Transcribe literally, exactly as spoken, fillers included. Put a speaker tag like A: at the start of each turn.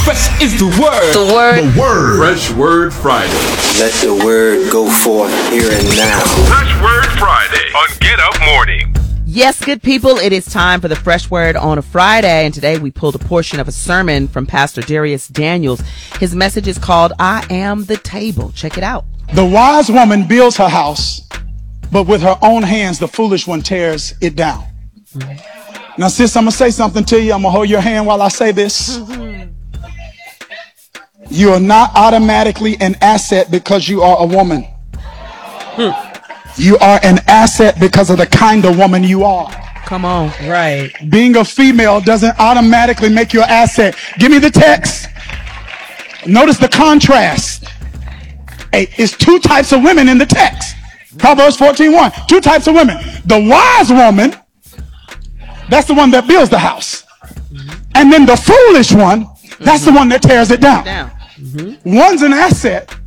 A: Fresh is the word.
B: The word.
C: The word.
D: Fresh Word Friday.
E: Let the word go forth here and now.
F: Fresh Word Friday on Get Up Morning.
G: Yes, good people, it is time for the Fresh Word on a Friday, and today we pulled a portion of a sermon from Pastor Darius Daniels. His message is called, I Am the Table. Check it out.
H: The wise woman builds her house, but with her own hands, the foolish one tears it down. Mm-hmm. Now, sis, I'm going to say something to you. I'm going to hold your hand while I say this. Mm-hmm. You are not automatically an asset because you are a woman. Hmm. You are an asset because of the kind of woman you are.
G: Come on. Right.
H: Being a female doesn't automatically make you an asset. Give me the text. Notice the contrast. Hey, it's two types of women in the text. Proverbs fourteen one. Two types of women. The wise woman, that's the one that builds the house. And then the foolish one, that's mm-hmm. the one that tears it down.
G: down. Mm-hmm.
H: One's an asset,